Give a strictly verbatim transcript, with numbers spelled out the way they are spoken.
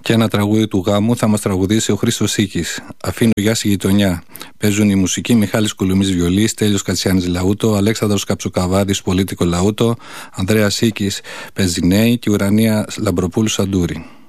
Και ένα τραγούδι του γάμου θα μας τραγουδήσει ο Χρήστος Σίκης. Αφήνω γεια στη γειτονιά. Παίζουν η μουσική Μιχάλης Κουλουμής βιολί, Στέλιος Κατσιάνης λαούτο, Αλέξανδρος Καψοκαβάδης πολίτικο λαούτο, Ανδρέας Σίκης πεζινέη και Ουρανία Λαμπροπούλου σαντούρι.